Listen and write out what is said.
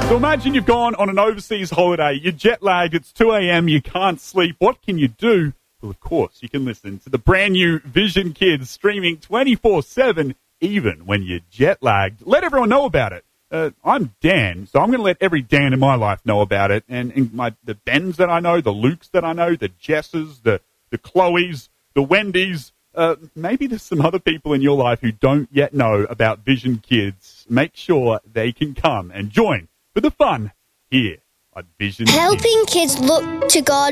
So imagine you've gone on an overseas holiday, you're jet lagged, it's 2 a.m, you can't sleep. What can you do? Well, of course, you can listen to the brand new Vision Kids streaming 24/7, even when you're jet lagged. Let everyone know about it. I'm Dan, so I'm going to let every Dan in my life know about it. And the Bens that I know, the Lukes that I know, the Jesses, the Chloes, the Wendys. Maybe there's some other people in your life who don't yet know about Vision Kids. Make sure they can come and join for the fun here on Vision Kids. Helping kids look to God